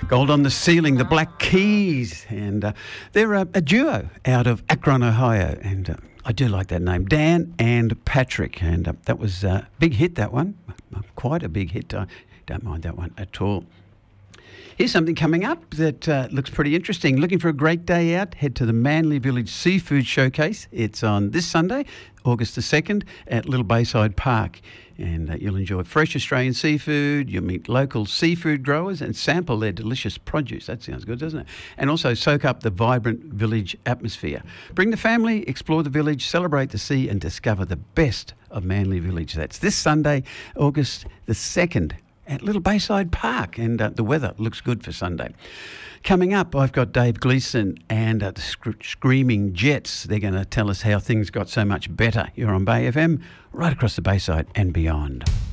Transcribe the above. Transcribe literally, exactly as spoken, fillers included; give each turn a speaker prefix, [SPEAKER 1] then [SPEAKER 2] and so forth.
[SPEAKER 1] Gold on the Ceiling, the Black Keys, and uh, they're a, a duo out of Akron, Ohio, and uh, I do like that name, Dan and Patrick, and uh, that was a big hit, that one, quite a big hit. I don't mind that one at all. Here's something coming up that uh, looks pretty interesting. Looking for a great day out? Head to the Manly Village Seafood Showcase. It's on this Sunday, August the second, at Little Bayside Park. And uh, you'll enjoy fresh Australian seafood. You'll meet local seafood growers and sample their delicious produce. That sounds good, doesn't it? And also soak up the vibrant village atmosphere. Bring the family, explore the village, celebrate the sea, and discover the best of Manly Village. That's this Sunday, August the second. At Little Bayside Park, and uh, the weather looks good for Sunday. Coming up, I've got Dave Gleeson and uh, the sc- Screaming Jets. They're going to tell us how things got so much better. You're on Bay F M, right across the Bayside and beyond.